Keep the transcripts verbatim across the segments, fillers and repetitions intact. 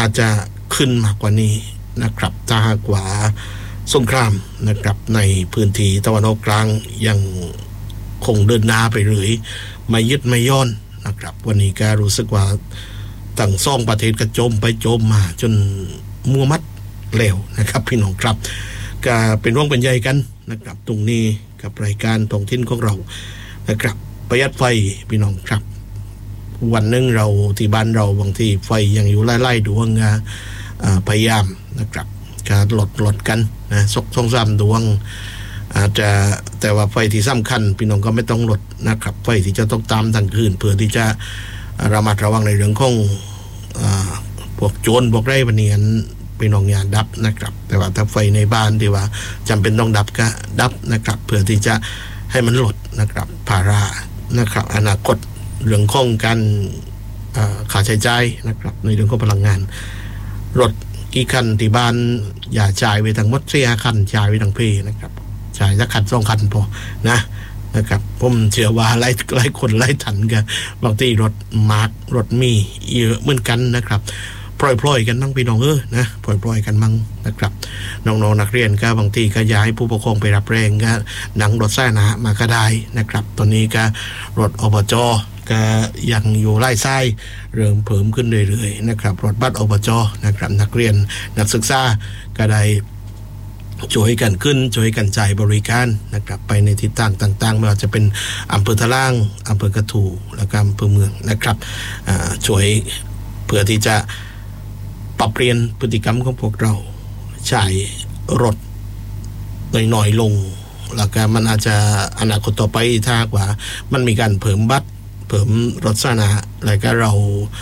อาจจะขึ้นมากกว่านี้นะครับถ้าหากว่าสงครามนะครับในพื้นที่ตะวันออกกลางยังคงเดินหน้าไปเรื่อยไม่ยึดไม่ย่อนนะครับวันนี้ก็รู้สึกว่าตั้งซ่องประเทศกระโจมไปโจมมาจนมัวมัดแล้วนะครับพี่น้องครับก็เป็นร่วงเป็นใยกันนะครับตรงนี้กับรายการท้องถิ่นของเรานะครับประหยัดไฟพี่น้องครับวันนึงเราที่บ้านเราบางทีไฟยังอยู่ไล่ๆดวงพยายามนะครับการลดลดกันนะสกสองสามดวงอาจจะแต่ว่าไฟที่สำคัญพี่น้องก็ไม่ต้องลดนะครับไฟที่จะต้องตามทั้งคืนเพื่อที่จะระมัดระวังในเรื่องของพวกโจรพวกไร่บันเนียนพี่น้องอย่าดับนะครับแต่ว่าถ้าไฟในบ้านที่ว่าจำเป็นต้องดับก็ดับนะครับเพื่อที่จะให้มันลดนะครับภาระนะครับอนาคตเรื่องของการค่าใช้จ่ายนะครับในเรื่องของพลังงานรถกี่คันที่บ้านอย่าจ่ายไปทั้งหมดสี่ห้าคันจ่ายไปทั้งเพนะครับจ่ายสักคันสองคันพอนะนะครับผมเชื่อว่าหลายหลายคนหลายท่านก็บางทีรถมาร์กรถมีเยอะเหมือนกันนะครับปล่อยๆกันบ้างพี่น้องเออนะปล่อยๆกันบ้างนะครับน้องๆนักเรียนก็บางทีก็ย้ายผู้ปกครองไปรับแรงก็นั่งรถสาธารณะมาก็ได้นะครับตอนนี้ก็รถอบจ.ก็ยังอยู่ไล่ไส้เริ่มเพิ่มขึ้นเรื่อยๆนะครับรถบัสอบจ.นะครับนักเรียนนักศึกษาก็ได้ช่วยกันขึ้นช่วยกันจ่ายบริการนะครับไปในทิศทางต่างๆไม่ว่าจะเป็นอำเภอทะล่างอำเภอกระทู้และก็อำเภอเมืองนะครับช่วยเพื่อที่จะปรับเปลี่ยนพฤติกรรมของพวกเราใช้รถน้อยๆลงแล้วก็มันอาจจะอนาคตต่อไปถ้าว่ามันมีการเพิ่มบัสเพิ่มรถสาธารณะแล้วก็เรา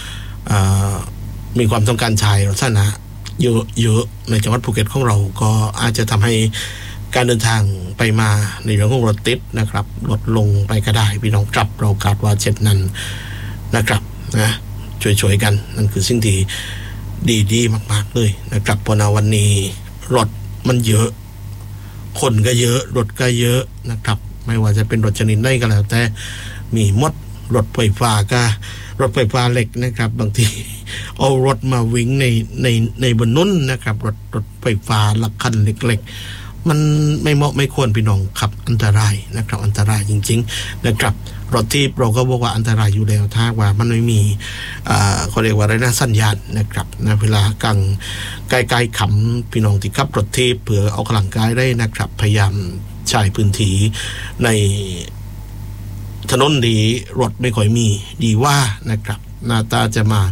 มีความต้องการใช้รถสาธารณะเยอะๆในจังหวัดภูเก็ตของเราก็อาจจะทำให้การเดินทางไปมาในเรื่องของรถติดนะครับลดลงไปก็ได้พี่น้องครับเราคาดว่าเช่นนั้นนะครับนะช่วยๆกันนั่นคือสิ่งที่ดีๆมากๆเลยนะครับเพราะในวันนี้รถมันเยอะคนก็เยอะรถก็เยอะนะครับไม่ว่าจะเป็นรถชนิดไหนก็แล้วแต่มีหมดรถไฟฟ้าก็รถไฟฟ้าเหล็กนะครับบางทีเอารถมาวิ่งในในในบนนู้นนะครับรถรถไฟฟ้าหลักคันเล็กๆมันไม่เหมาะไม่ควรพี่น้องขับอันตรายนะครับอันตรายจริงๆนะครับรถที่เราก็บอกว่าอันตรายอยู่แล้วถ้าว่ามันไม่มีอ่าเขาเรียกว่าอะไรนะสัญญาณนะครับนะเวลากลางใกล้ๆขำพี่น้องที่ขับรถที่เพื่อออกกำลังกายได้นะครับพยายามใช้พื้นที่ในถนนดีรถไม่ค่อยมีดีว่านะครับหน้าตาจะมา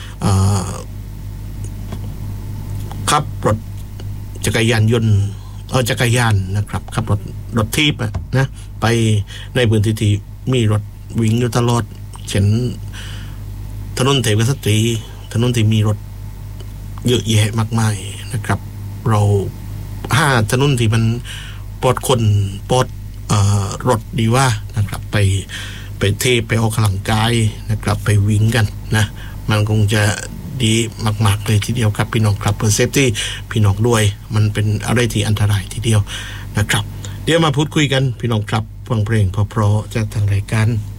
ขับรถจักรยานยนต์เอาจักรยานนะครับขับรถรถทีบนะไปในพื้นที่ที่มีรถวิ่งอยู่ตลอดเช่นถนนเทพกษัตรีถนนที่มีรถเยอะแยะมากมายนะครับเราห้าถนนที่มันปลอดคนปลอดรถดีว่านะครับไปไปเทไปออกกำลังกายนะครับไปวิ่งกันนะมันคงจะดีมากๆเลยทีเดียวครับพี่น้องครับเพื่อเซฟตี้พี่น้องด้วยมันเป็นอะไรที่อันตรายทีเดียวนะครับเดี๋ยวมาพูดคุยกันพี่น้องครับฟังเพลงเพราะๆจากทางรายการ